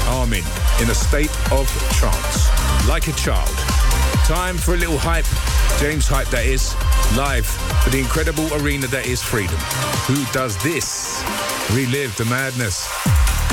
Armin in a state of trance, like a child. Time for a little hype, James Hype that is, live for the incredible arena that is Freedom. Who does this? Relive the madness.